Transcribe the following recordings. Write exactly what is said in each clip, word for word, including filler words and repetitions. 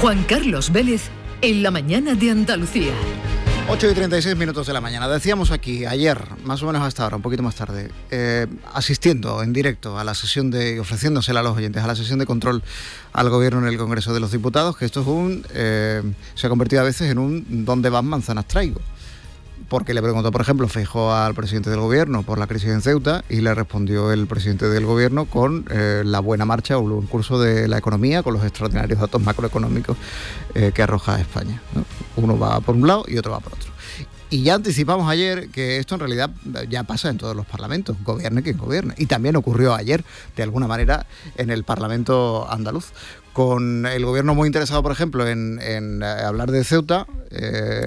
Juan Carlos Vélez, en la mañana de Andalucía. ocho y treinta y seis minutos de la mañana. Decíamos aquí, ayer, más o menos hasta ahora, un poquito más tarde, eh, asistiendo en directo a la sesión de, ofreciéndosela a los oyentes, a la sesión de control al gobierno en el Congreso de los Diputados, que esto es un, eh, se ha convertido a veces en un ¿dónde van manzanas traigo? Porque le preguntó, por ejemplo, Feijóo al presidente del gobierno por la crisis en Ceuta y le respondió el presidente del gobierno con eh, la buena marcha o el buen curso de la economía, con los extraordinarios datos macroeconómicos eh, que arroja España, ¿no? Uno va por un lado y otro va por otro. Y ya anticipamos ayer que esto en realidad ya pasa en todos los parlamentos, gobierne quien gobierne. Y también ocurrió ayer, de alguna manera, en el Parlamento andaluz, con el gobierno muy interesado, por ejemplo, en, en hablar de Ceuta, eh,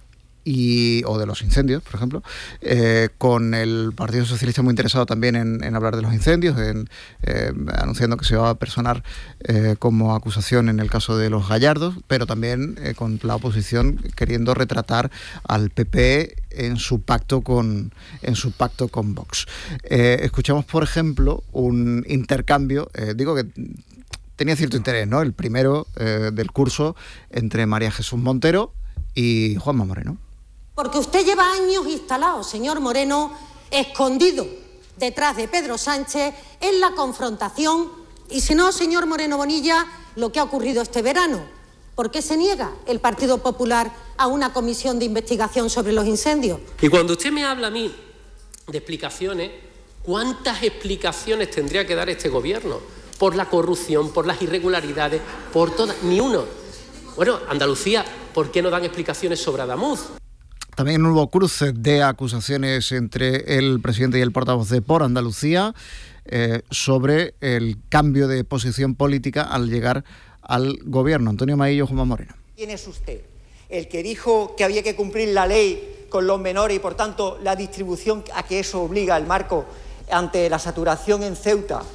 y o de los incendios, por ejemplo, eh, con el Partido Socialista muy interesado también en, en hablar de los incendios, en, eh, anunciando que se va a personar eh, como acusación en el caso de los Gallardos, pero también eh, con la oposición queriendo retratar al P P en su pacto con en su pacto con Vox. Eh, escuchamos, por ejemplo, un intercambio, eh, digo que tenía cierto interés, ¿no? El primero eh, del curso entre María Jesús Montero y Juanma Moreno. Porque usted lleva años instalado, señor Moreno, escondido detrás de Pedro Sánchez en la confrontación. Y si no, señor Moreno Bonilla, lo que ha ocurrido este verano. ¿Por qué se niega el Partido Popular a una comisión de investigación sobre los incendios? Y cuando usted me habla a mí de explicaciones, ¿cuántas explicaciones tendría que dar este gobierno? Por la corrupción, por las irregularidades, por todas, ni uno. Bueno, Andalucía, ¿por qué no dan explicaciones sobre Adamuz? También hubo cruce de acusaciones entre el presidente y el portavoz de Por Andalucía eh, sobre el cambio de posición política al llegar al gobierno. Antonio Maillo, Juanma Moreno. ¿Quién es usted? ¿El que dijo que había que cumplir la ley con los menores y, por tanto, la distribución a que eso obliga el marco ante la saturación en Ceuta?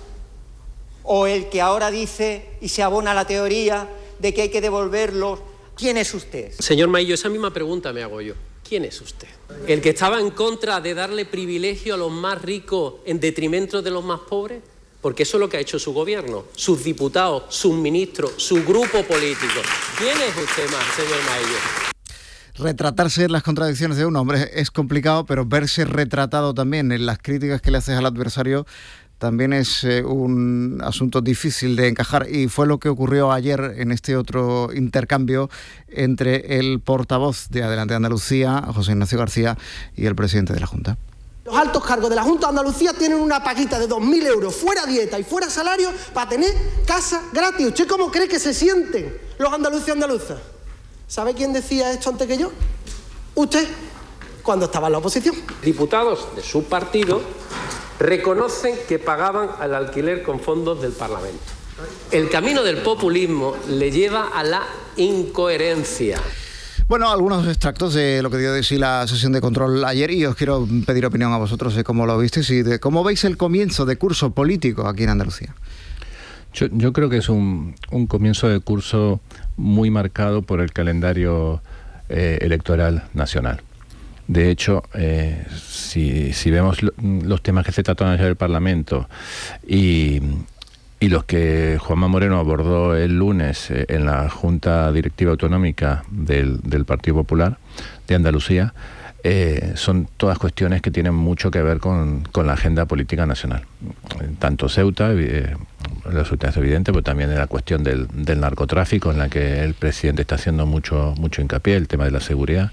¿O el que ahora dice y se abona la teoría de que hay que devolverlos? ¿Quién es usted? Señor Maillo, esa misma pregunta me hago yo. ¿Quién es usted? ¿El que estaba en contra de darle privilegio a los más ricos en detrimento de los más pobres? Porque eso es lo que ha hecho su gobierno, sus diputados, sus ministros, su grupo político. ¿Quién es usted más, señor Maillo? Retratarse en las contradicciones de un hombre es complicado, pero verse retratado también en las críticas que le haces al adversario también es eh, un asunto difícil de encajar, y fue lo que ocurrió ayer en este otro intercambio entre el portavoz de Adelante Andalucía, José Ignacio García, y el presidente de la Junta. Los altos cargos de la Junta de Andalucía tienen una paguita de dos mil euros, fuera dieta y fuera salario, para tener casa gratis. ¿Usted cómo cree que se sienten los andaluces y andaluzas? ¿Sabe quién decía esto antes que yo? Usted, cuando estaba en la oposición. Diputados de su partido reconocen que pagaban al alquiler con fondos del Parlamento. El camino del populismo le lleva a la incoherencia. Bueno, algunos extractos de lo que dio de sí la sesión de control ayer, y os quiero pedir opinión a vosotros de cómo lo visteis y de cómo veis el comienzo de curso político aquí en Andalucía. Yo, yo creo que es un, un comienzo de curso muy marcado por el calendario eh, electoral nacional. De hecho, eh, si, si vemos lo, los temas que se trataron ayer en el Parlamento y, y los que Juanma Moreno abordó el lunes eh, en la Junta Directiva Autonómica del, del Partido Popular de Andalucía, eh, son todas cuestiones que tienen mucho que ver con, con la agenda política nacional. Tanto Ceuta, eh, la Ceuta es evidente, pero también en la cuestión del, del narcotráfico, en la que el presidente está haciendo mucho, mucho hincapié, el tema de la seguridad.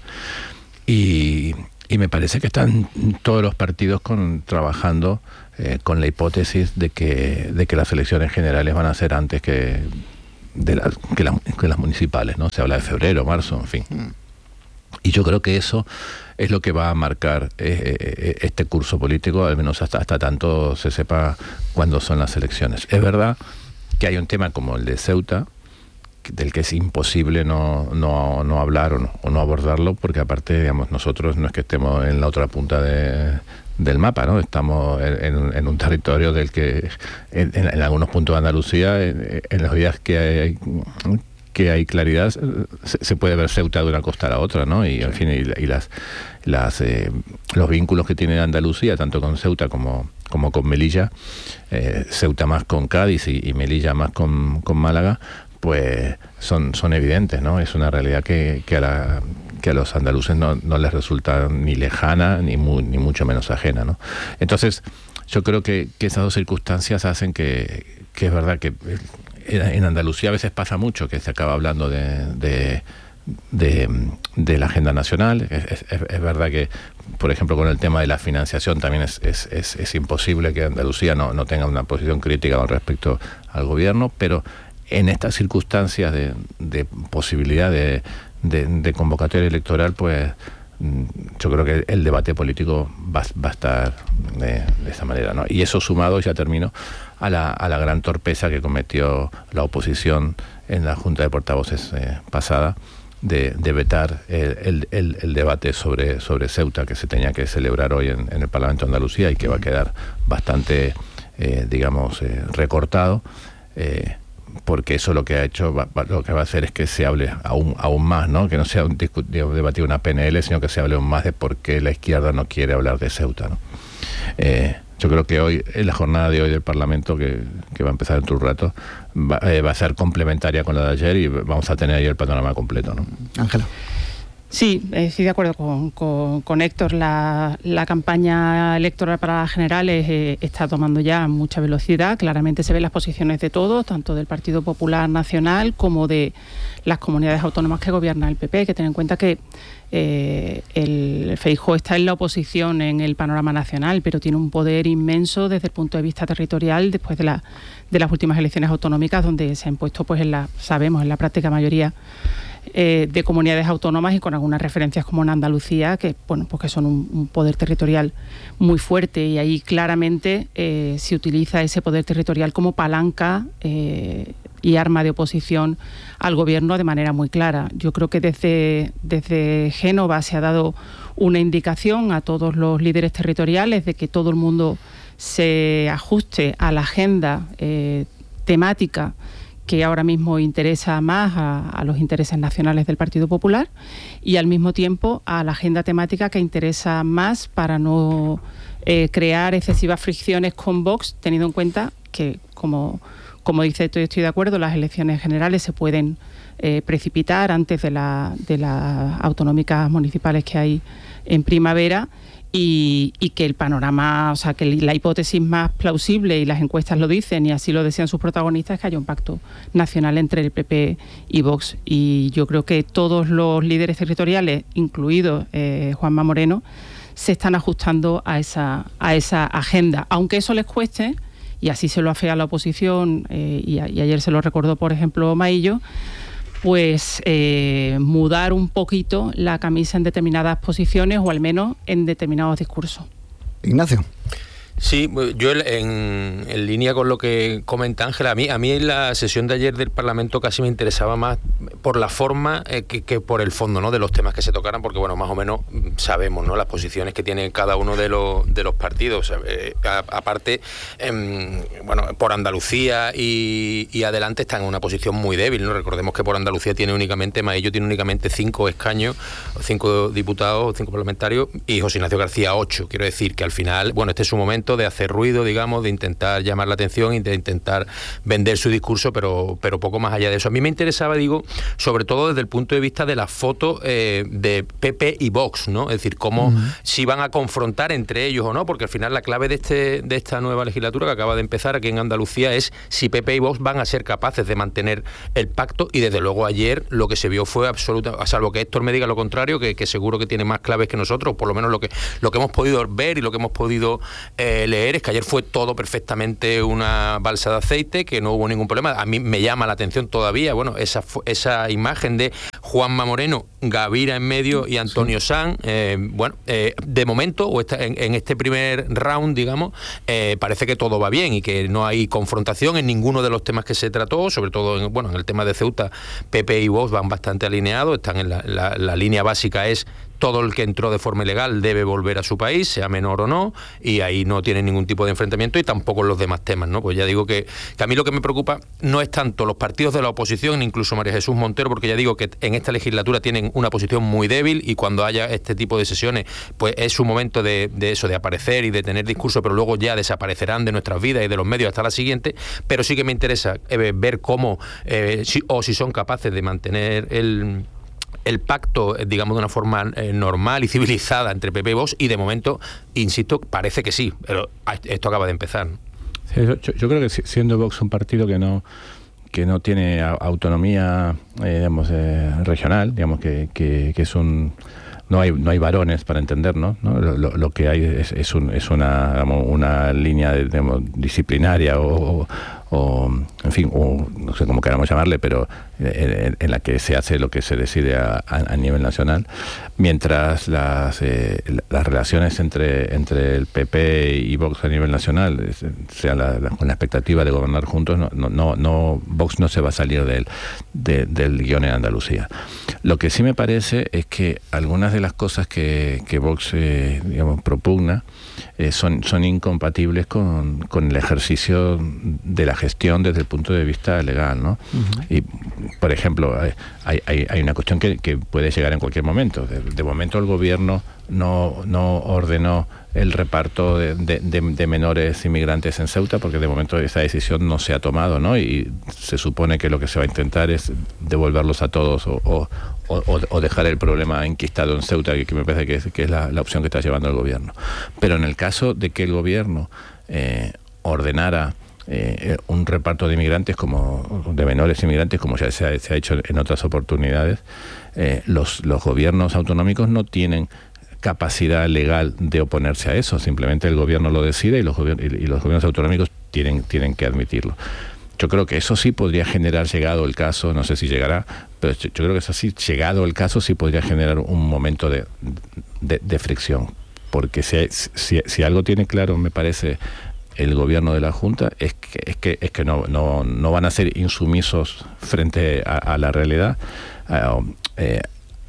Y, y me parece que están todos los partidos con, trabajando eh, con la hipótesis de que, de que las elecciones generales van a ser antes que, de la, que, la, que las municipales, ¿no? Se habla de febrero, marzo, en fin. Mm. Y yo creo que eso es lo que va a marcar eh, este curso político, al menos hasta, hasta tanto se sepa cuándo son las elecciones. Es verdad que hay un tema como el de Ceuta, del que es imposible no, no, no hablar o no, o no abordarlo, porque aparte, digamos, nosotros no es que estemos en la otra punta de, del mapa, ¿no? Estamos en, en, en un territorio del que en, en algunos puntos de Andalucía, en, en los días que hay, que hay claridad, se, se puede ver Ceuta de una costa a la otra, ¿no? Y en fin, y, y las, las eh, los vínculos que tiene Andalucía, tanto con Ceuta como, como con Melilla, eh, Ceuta más con Cádiz y, y Melilla más con, con Málaga, pues son, son evidentes, ¿no? Es una realidad que, que, a, la, que a los andaluces no, no les resulta ni lejana ni, muy, ni mucho menos ajena, ¿no? Entonces, yo creo que, que esas dos circunstancias hacen que, que es verdad que en Andalucía a veces pasa mucho que se acaba hablando de, de, de, de la agenda nacional. Es, es, es verdad que, por ejemplo, con el tema de la financiación también es, es, es, es imposible que Andalucía no, no tenga una posición crítica con respecto al gobierno, pero en estas circunstancias de, de posibilidad de, de, de convocatoria electoral, pues yo creo que el debate político va, va a estar de, de esa manera, ¿no? Y eso sumado, ya termino, a la, a la gran torpeza que cometió la oposición en la Junta de Portavoces eh, pasada de, de vetar el, el, el, el debate sobre, sobre Ceuta, que se tenía que celebrar hoy en, en el Parlamento de Andalucía y que va a quedar bastante, eh, digamos, eh, recortado. Eh, porque eso lo que ha hecho, va, lo que va a hacer es que se hable aún, aún más, ¿no? Que no sea un debatir una P N L, sino que se hable aún más de por qué la izquierda no quiere hablar de Ceuta, ¿no? Eh, yo creo que hoy, en la jornada de hoy del Parlamento, que, que va a empezar dentro de un rato, va, eh, va a ser complementaria con la de ayer y vamos a tener ahí el panorama completo, ¿no? Ángela. Sí, estoy de acuerdo con, con, con Héctor. La, la campaña electoral para las generales eh, está tomando ya mucha velocidad. Claramente se ven las posiciones de todos, tanto del Partido Popular Nacional como de las comunidades autónomas que gobierna el P P. Hay que tener en cuenta que eh, el Feijóo está en la oposición en el panorama nacional, pero tiene un poder inmenso desde el punto de vista territorial después de, la, de las últimas elecciones autonómicas, donde se ha impuesto, pues en la, sabemos, en la práctica mayoría Eh, de comunidades autónomas y con algunas referencias como en Andalucía, que bueno, pues que son un, un poder territorial muy fuerte, y ahí claramente eh, se utiliza ese poder territorial como palanca eh, y arma de oposición al gobierno de manera muy clara. Yo creo que desde, desde Génova se ha dado una indicación a todos los líderes territoriales de que todo el mundo se ajuste a la agenda eh, temática que ahora mismo interesa más a, a los intereses nacionales del Partido Popular, y al mismo tiempo a la agenda temática que interesa más para no eh, crear excesivas fricciones con Vox, teniendo en cuenta que, como, como dice, estoy, estoy de acuerdo, las elecciones generales se pueden eh, precipitar antes de, la, de las autonómicas municipales que hay en primavera, Y, y que el panorama, o sea, que la hipótesis más plausible, y las encuestas lo dicen y así lo desean sus protagonistas, es que haya un pacto nacional entre el P P y Vox. Y yo creo que todos los líderes territoriales, incluido eh, Juanma Moreno, se están ajustando a esa, a esa agenda, aunque eso les cueste, y así se lo afea la oposición, eh, y, a, y ayer se lo recordó, por ejemplo, Maillo, pues eh, mudar un poquito la camisa en determinadas posiciones o al menos en determinados discursos. Ignacio. Sí, yo en, en línea con lo que comenta Ángela, a mí, a mí en la sesión de ayer del Parlamento casi me interesaba más por la forma eh, que, que por el fondo, ¿no?, de los temas que se tocaran, porque bueno, más o menos sabemos, ¿no?, las posiciones que tiene cada uno de los de los partidos. Eh, a, aparte, eh, bueno, por Andalucía y, y adelante están en una posición muy débil, ¿no? Recordemos que por Andalucía tiene únicamente, Maillo tiene únicamente cinco escaños, cinco diputados, cinco parlamentarios, y José Ignacio García ocho. Quiero decir que al final, bueno, este es su momento de hacer ruido, digamos, de intentar llamar la atención y de intentar vender su discurso, pero, pero poco más allá de eso. A mí me interesaba, digo, sobre todo desde el punto de vista de la foto eh, de P P y Vox, ¿no? Es decir, cómo uh-huh. si van a confrontar entre ellos o no, porque al final la clave de, este, de esta nueva legislatura que acaba de empezar aquí en Andalucía es si P P y Vox van a ser capaces de mantener el pacto, y desde luego ayer lo que se vio fue absoluta, a salvo que Héctor me diga lo contrario, que, que seguro que tiene más claves que nosotros, por lo menos lo que, lo que hemos podido ver y lo que hemos podido eh, leer, es que ayer fue todo perfectamente una balsa de aceite, que no hubo ningún problema. A mí me llama la atención todavía, bueno, esa, esa imagen de Juanma Moreno, Gavira en medio y Antonio sí. Sanz, eh, bueno, eh, de momento, o esta, en, en este primer round, digamos, eh, parece que todo va bien y que no hay confrontación en ninguno de los temas que se trató, sobre todo en, bueno, en el tema de Ceuta, P P y Vox van bastante alineados, están en la, la, la línea básica es todo el que entró de forma ilegal debe volver a su país, sea menor o no, y ahí no tiene ningún tipo de enfrentamiento, y tampoco los demás temas, ¿no? Pues ya digo que, que a mí lo que me preocupa no es tanto los partidos de la oposición, incluso María Jesús Montero, porque ya digo que en esta legislatura tienen una posición muy débil, y cuando haya este tipo de sesiones, pues es su momento de, de eso, de aparecer y de tener discurso, pero luego ya desaparecerán de nuestras vidas y de los medios hasta la siguiente. Pero sí que me interesa eh, ver cómo, eh, si, o si son capaces de mantener el... el pacto, digamos, de una forma eh, normal y civilizada entre P P y Vox, y de momento, insisto, parece que sí, pero esto acaba de empezar. Sí, yo, yo creo que siendo Vox un partido que no que no tiene autonomía, eh, digamos, eh, regional, digamos que, que, que es un no hay no hay varones para entendernos, ¿no? Lo, lo, lo que hay es, es, un, es una digamos, una línea de, digamos, disciplinaria o, o en fin, o no sé cómo queramos llamarle, pero en, en la que se hace lo que se decide a, a, a nivel nacional, mientras las eh, las relaciones entre entre el P P y Vox a nivel nacional sea la, la, con la expectativa de gobernar juntos, no no no Vox no se va a salir del de, del guión en Andalucía. Lo que sí me parece es que algunas de las cosas que, que Vox eh, digamos, propugna eh, son, son incompatibles con, con el ejercicio de la gestión desde el punto de vista legal, ¿no? Uh-huh. Y, por ejemplo, hay, hay, hay una cuestión que, que puede llegar en cualquier momento. De, de momento el gobierno no, no ordenó el reparto de, de, de, de menores inmigrantes en Ceuta, porque de momento esa decisión no se ha tomado, ¿no? Y se supone que lo que se va a intentar es devolverlos a todos o, o, o, o dejar el problema enquistado en Ceuta, que, que me parece que es, que es la, la opción que está llevando el gobierno. Pero en el caso de que el gobierno eh, ordenara eh, un reparto de inmigrantes, como de menores inmigrantes, como ya se ha, se ha hecho en otras oportunidades, eh, los, los gobiernos autonómicos no tienen capacidad legal de oponerse a eso, simplemente el gobierno lo decide y los, gobier- y los gobiernos autonómicos tienen, tienen que admitirlo. Yo creo que eso sí podría generar, llegado el caso, no sé si llegará, pero yo creo que eso sí, llegado el caso, sí podría generar un momento de, de, de fricción, porque si, si, si algo tiene claro, me parece, el gobierno de la Junta, es que, es que, es que no, no, no van a ser insumisos frente a, a la realidad, uh, eh,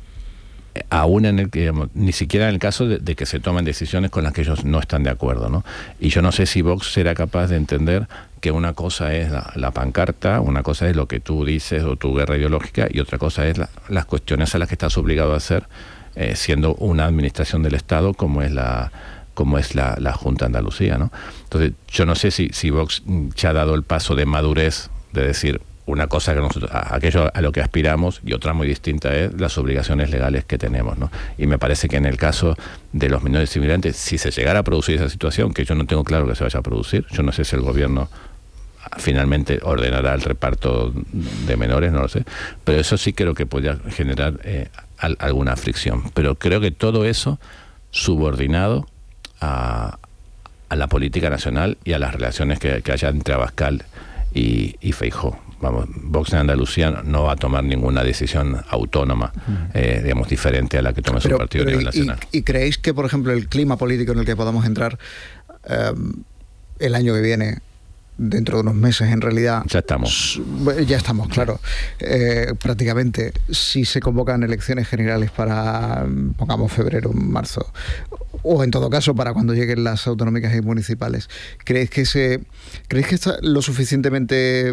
aún en el que, digamos, ni siquiera en el caso de, de que se tomen decisiones con las que ellos no están de acuerdo, ¿no? Y yo no sé si Vox será capaz de entender que una cosa es la, la pancarta, una cosa es lo que tú dices o tu guerra ideológica, y otra cosa es la, las cuestiones a las que estás obligado a hacer eh, siendo una administración del Estado como es la como es la, la Junta de Andalucía, ¿no? Entonces, yo no sé si, si Vox ya ha dado el paso de madurez de decir una cosa que nosotros, aquello a lo que aspiramos, y otra muy distinta es las obligaciones legales que tenemos, ¿no? Y me parece que en el caso de los menores inmigrantes, si se llegara a producir esa situación, que yo no tengo claro que se vaya a producir, yo no sé si el gobierno finalmente ordenará el reparto de menores, no lo sé, pero eso sí creo que podría generar eh, al, alguna fricción. Pero creo que todo eso subordinado a, a la política nacional y a las relaciones que, que haya entre Abascal y, y Feijóo. Vamos, Vox en Andalucía no va a tomar ninguna decisión autónoma, eh, digamos, diferente a la que tome pero, su partido a nivel y, nacional. Y, ¿Y creéis que, por ejemplo, el clima político en el que podamos entrar eh, el año que viene, dentro de unos meses, en realidad... Ya estamos. Ya estamos, claro. Eh, prácticamente, si se convocan elecciones generales para, pongamos, febrero, marzo, o en todo caso para cuando lleguen las autonómicas y municipales, ¿creéis que, se, ¿creéis que está lo suficientemente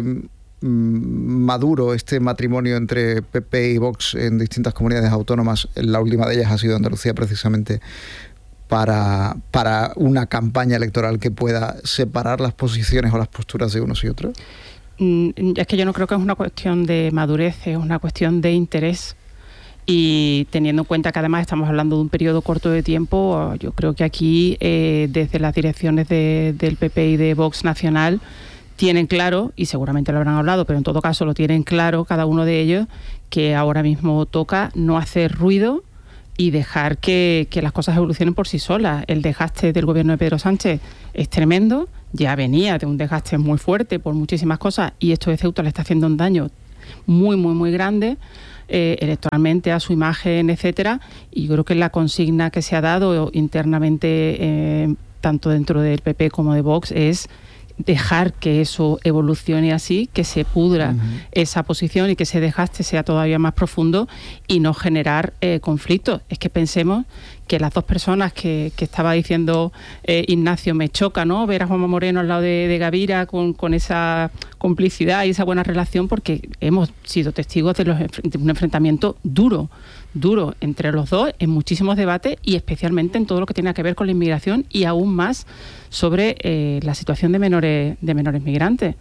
maduro este matrimonio entre P P y Vox en distintas comunidades autónomas? La última de ellas ha sido Andalucía, precisamente para, para una campaña electoral que pueda separar las posiciones o las posturas de unos y otros? Es que yo no creo que es una cuestión de madurez, es una cuestión de interés. Y teniendo en cuenta que además estamos hablando de un periodo corto de tiempo, yo creo que aquí eh, desde las direcciones de, del P P y de Vox Nacional tienen claro, y seguramente lo habrán hablado, pero en todo caso lo tienen claro cada uno de ellos, que ahora mismo toca no hacer ruido y dejar que, que las cosas evolucionen por sí solas. El desgaste del gobierno de Pedro Sánchez es tremendo, ya venía de un desgaste muy fuerte por muchísimas cosas, y esto de Ceuta le está haciendo un daño muy, muy, muy grande, eh, electoralmente, a su imagen, etcétera, y yo creo que la consigna que se ha dado internamente, eh, tanto dentro del P P como de Vox, es dejar que eso evolucione así, que se pudra uh-huh. esa posición y que ese desgaste sea todavía más profundo y no generar eh, conflictos. Es que pensemos que las dos personas que, que estaba diciendo eh, Ignacio, me choca, ¿no?, ver a Juanma Moreno al lado de, de Gavira con, con esa complicidad y esa buena relación, porque hemos sido testigos de, los, de un enfrentamiento duro, duro entre los dos en muchísimos debates y especialmente en todo lo que tiene que ver con la inmigración y aún más sobre eh, la situación de menores, de menores migrantes.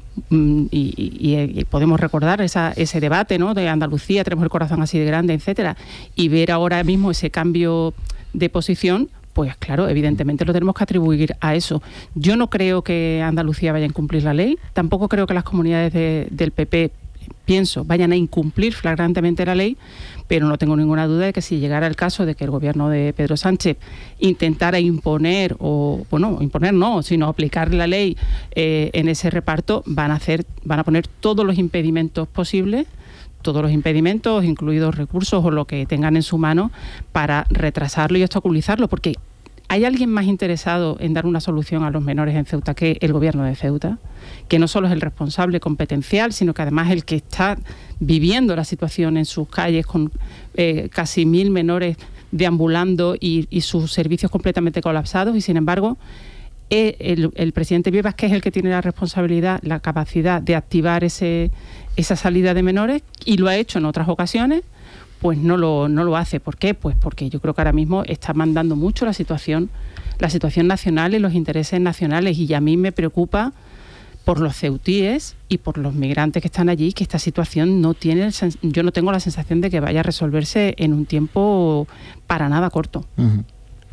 Y, y, y podemos recordar esa, ese debate, ¿no?, de Andalucía, tenemos el corazón así de grande, etcétera, y ver ahora mismo ese cambio de posición, pues claro, evidentemente lo tenemos que atribuir a eso. Yo no creo que Andalucía vaya a incumplir la ley, tampoco creo que las comunidades de, del P P, pienso, vayan a incumplir flagrantemente la ley, pero no tengo ninguna duda de que si llegara el caso de que el gobierno de Pedro Sánchez intentara imponer, o bueno, imponer no, sino aplicar la ley eh, en ese reparto, van a hacer, van a poner todos los impedimentos posibles, todos los impedimentos, incluidos recursos o lo que tengan en su mano, para retrasarlo y obstaculizarlo, porque ¿hay alguien más interesado en dar una solución a los menores en Ceuta que el gobierno de Ceuta? Que no solo es el responsable competencial, sino que además es el que está viviendo la situación en sus calles con eh, casi mil menores deambulando y, y sus servicios completamente colapsados, y sin embargo eh, el, el presidente Vivas, que es el que tiene la responsabilidad, la capacidad de activar ese, esa salida de menores, y lo ha hecho en otras ocasiones, pues no lo, no lo hace. ¿Por qué? Pues porque yo creo que ahora mismo está mandando mucho la situación, la situación nacional y los intereses nacionales, y a mí me preocupa por los ceutíes y por los migrantes que están allí, que esta situación no tiene, yo no tengo la sensación de que vaya a resolverse en un tiempo para nada corto. Uh-huh.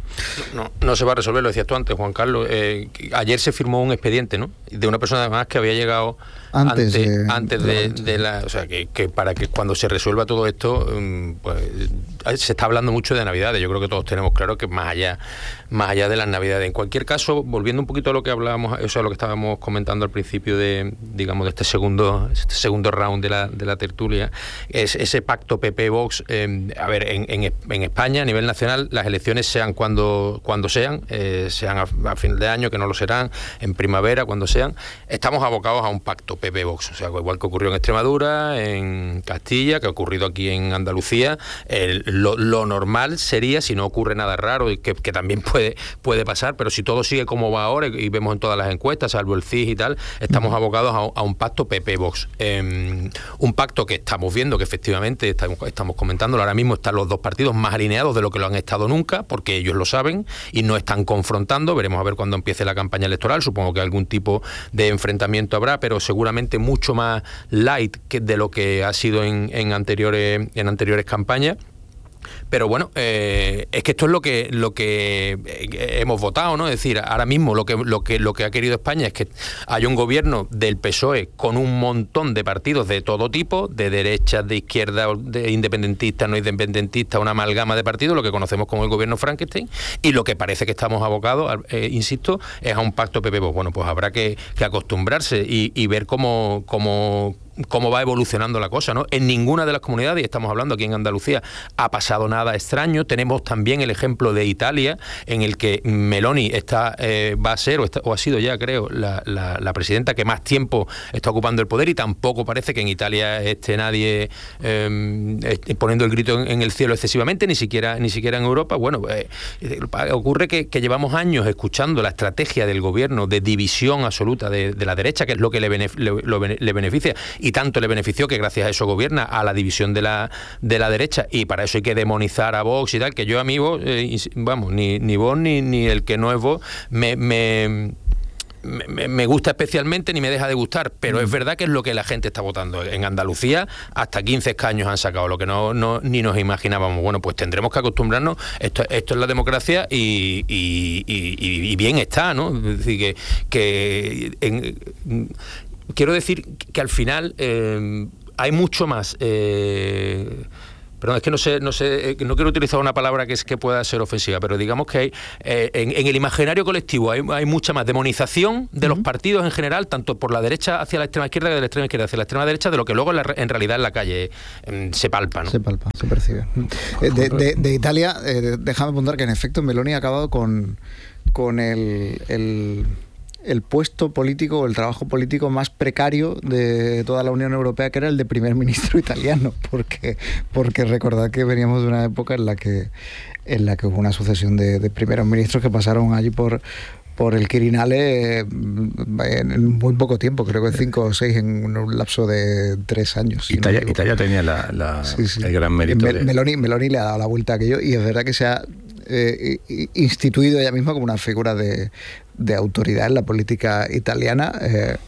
No, no se va a resolver, lo decías tú antes, Juan Carlos. Eh, ayer se firmó un expediente, ¿no?, de una persona además que había llegado antes, antes, de, antes de, de la... O sea, que, que para que cuando se resuelva todo esto, pues se está hablando mucho de Navidades. Yo creo que todos tenemos claro que más allá, más allá de las Navidades. En cualquier caso, volviendo un poquito a lo que hablábamos, o sea, lo que estábamos comentando al principio de, digamos, de este segundo, este segundo round de la, de la tertulia, es ese pacto P P-Vox. Eh, a ver, en, en, en España, a nivel nacional, las elecciones sean cuando, cuando sean, eh, sean a, a final de año, que no lo serán, en primavera, cuando sean, estamos abocados a un pacto P P-Vox. O sea, igual que ocurrió en Extremadura, en Castilla, que ha ocurrido aquí en Andalucía, el, lo, lo normal sería, si no ocurre nada raro, y que, que también puede, puede pasar, pero si todo sigue como va ahora, y, y vemos en todas las encuestas, salvo el C I S y tal, estamos abocados a, a un pacto P P-Vox. Eh, un pacto que estamos viendo que efectivamente, estamos, estamos comentándolo, ahora mismo están los dos partidos más alineados de lo que lo han estado nunca, porque ellos lo saben y no están confrontando. Veremos a ver cuando empiece la campaña electoral, supongo que algún tipo de enfrentamiento habrá, pero seguramente mucho más light que de lo que ha sido en, en anteriores en anteriores campañas. Pero bueno, eh, es que esto es lo que lo que hemos votado, ¿no? Es decir, ahora mismo lo que lo que lo que ha querido España es que haya un gobierno del P S O E con un montón de partidos de todo tipo, de derechas, de izquierda, de independentistas, no independentistas, una amalgama de partidos, lo que conocemos como el gobierno Frankenstein, y lo que parece que estamos abocados, eh, insisto, es a un pacto P P. Bueno, pues habrá que, que acostumbrarse y, y ver cómo cómo cómo va evolucionando la cosa, ¿no? En ninguna de las comunidades, y estamos hablando aquí en Andalucía, ha pasado nada extraño. Tenemos también el ejemplo de Italia, en el que Meloni está, eh, va a ser, o, está, o ha sido ya, creo, la, la, la presidenta que más tiempo está ocupando el poder, y tampoco parece que en Italia esté nadie eh, poniendo el grito en, en el cielo excesivamente, ni siquiera ni siquiera en Europa. Bueno, eh, ocurre que, que llevamos años escuchando la estrategia del gobierno de división absoluta de, de la derecha, que es lo que le, benef, le, lo, le beneficia, y tanto le benefició que gracias a eso gobierna, a la división de la de la derecha, y para eso hay que demonizar a Vox y tal, que yo a mí, Vox, eh, vamos, ni, ni Vox ni, ni el que no es Vox, me... me Me, me gusta especialmente ni me deja de gustar, pero mm. es verdad que es lo que la gente está votando. En Andalucía hasta quince escaños han sacado, lo que no, no ni nos imaginábamos. Bueno, pues tendremos que acostumbrarnos, esto, esto es la democracia, y, y, y, y bien está, ¿no? Es decir, que, que en, quiero decir que al final eh, hay mucho más... Eh, Perdón, es que no sé, no sé, no quiero utilizar una palabra que es que pueda ser ofensiva, pero digamos que hay, eh, en, en el imaginario colectivo hay, hay mucha más demonización de uh-huh. los partidos en general, tanto por la derecha hacia la extrema izquierda que de la extrema izquierda hacia la extrema derecha, de lo que luego en, la, en realidad en la calle eh, se palpa, ¿no? Se palpa, se percibe. Eh, de, de, de Italia, eh, déjame apuntar que en efecto Meloni ha acabado con, con el... el el puesto político o el trabajo político más precario de toda la Unión Europea, que era el de primer ministro italiano, porque, porque recordad que veníamos de una época en la que, en la que hubo una sucesión de, de primeros ministros que pasaron allí por... por el Quirinale en muy poco tiempo, creo que cinco o seis en un lapso de tres años. Si Italia, no Italia tenía la, la, sí, sí. el gran mérito. Mel, de... Meloni, Meloni le ha dado la vuelta a aquello y es verdad que se ha eh, instituido ella misma como una figura de, de autoridad en la política italiana. Eh,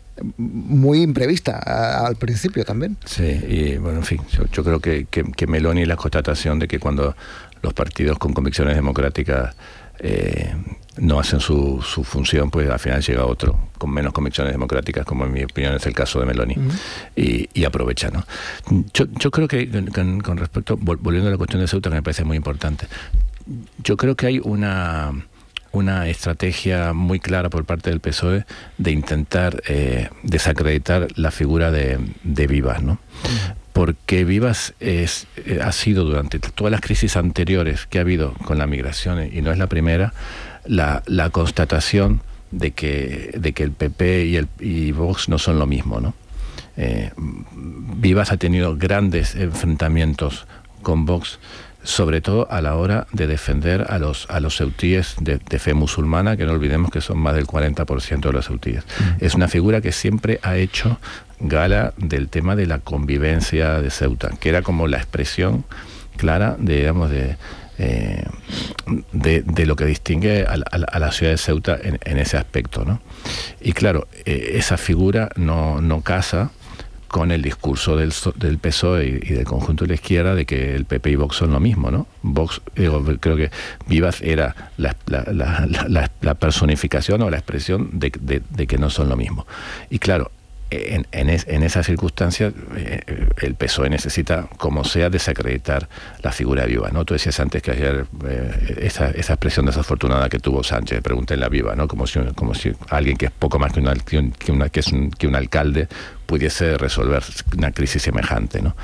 muy imprevista a, al principio también. Sí, y bueno, en fin, yo, yo creo que, que, que Meloni es la constatación de que cuando los partidos con convicciones democráticas eh, no hacen su, su función, pues al final llega otro con menos convicciones democráticas, como en mi opinión es el caso de Meloni, uh-huh. y, y aprovecha, ¿no? Yo, yo creo que con, con respecto, volviendo a la cuestión de Ceuta, que me parece muy importante, yo creo que hay una... una estrategia muy clara por parte del P S O E de intentar eh, desacreditar la figura de, de Vivas, ¿no? Porque Vivas es, eh, ha sido durante todas las crisis anteriores que ha habido con la migración, y no es la primera, la, la constatación de que, de que el P P y, el, y Vox no son lo mismo, ¿no? Eh, Vivas ha tenido grandes enfrentamientos con Vox, sobre todo a la hora de defender a los a los ceutíes de, de fe musulmana, que no olvidemos que son más del cuarenta por ciento de los ceutíes. Mm. Es una figura que siempre ha hecho gala del tema de la convivencia de Ceuta, que era como la expresión clara de, digamos, de, eh, de, de lo que distingue a, a, a la ciudad de Ceuta en, en ese aspecto, ¿no? Y claro, eh, esa figura no, no casa con el discurso del, del P S O E y, y del conjunto de la izquierda de que el P P y Vox son lo mismo, ¿no? Vox, digo, creo que Vivas era la, la, la, la, la personificación o la expresión de, de, de que no son lo mismo. Y claro, en, en, es, en esas circunstancias eh, el P S O E necesita, como sea, desacreditar la figura de Vivas, ¿no? Tú decías antes que ayer eh, esa, esa expresión desafortunada que tuvo Sánchez, pregúntenle a Vivas, ¿no? Como si, como si alguien que es poco más que, una, que, un, que, una, que, es un, que un alcalde pudiese resolver una crisis semejante, ¿no?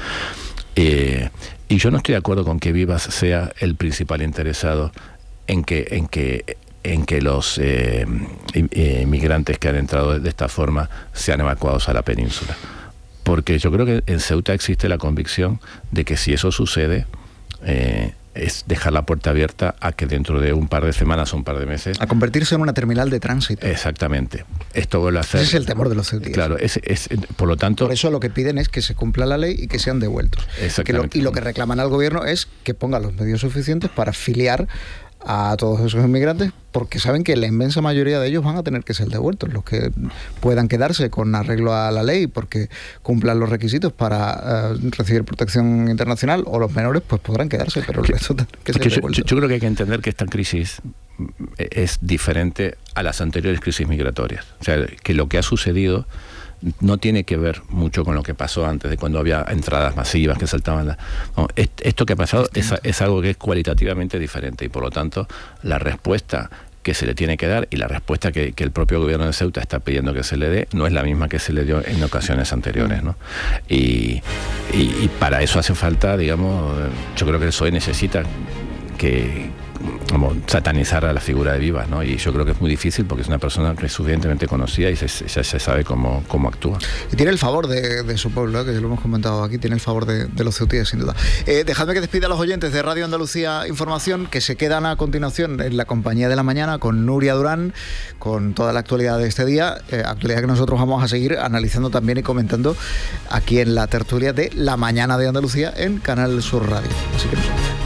Eh, y yo no estoy de acuerdo con que Vivas sea el principal interesado en que, en que, en que los eh, inmigrantes que han entrado de esta forma sean evacuados a la península. Porque yo creo que en Ceuta existe la convicción de que si eso sucede, eh, es dejar la puerta abierta a que dentro de un par de semanas o un par de meses... A convertirse en una terminal de tránsito. Exactamente. Esto vuelve a hacer... Ese es el temor de los ceutíes. Claro, es, es, por lo tanto... Por eso lo que piden es que se cumpla la ley y que sean devueltos. Exactamente. Que lo, y lo que reclaman al gobierno es que ponga los medios suficientes para filiar a todos esos inmigrantes, porque saben que la inmensa mayoría de ellos van a tener que ser devueltos, los que puedan quedarse con arreglo a la ley porque cumplan los requisitos para uh, recibir protección internacional, o los menores pues podrán quedarse, pero el resto tendrán que ser que yo, devueltos. Yo creo que hay que entender que esta crisis es diferente a las anteriores crisis migratorias, o sea, que lo que ha sucedido no tiene que ver mucho con lo que pasó antes, de cuando había entradas masivas que saltaban. La, no, esto que ha pasado es, es algo que es cualitativamente diferente, y por lo tanto la respuesta que se le tiene que dar y la respuesta que, que el propio gobierno de Ceuta está pidiendo que se le dé no es la misma que se le dio en ocasiones anteriores, ¿no? Y, y, y para eso hace falta, digamos, yo creo que el P S O E necesita que como satanizar a la figura de Vivas, ¿no? Y yo creo que es muy difícil porque es una persona que es suficientemente conocida y se, ya se sabe cómo, cómo actúa. Y tiene el favor de, de su pueblo, ¿eh? Que ya lo hemos comentado aquí, tiene el favor de, de los ceutíes, sin duda. Eh, dejadme que despida a los oyentes de Radio Andalucía Información, que se quedan a continuación en la compañía de la mañana con Nuria Durán, con toda la actualidad de este día, eh, actualidad que nosotros vamos a seguir analizando también y comentando aquí en la tertulia de La Mañana de Andalucía en Canal Sur Radio. Así que nos vemos.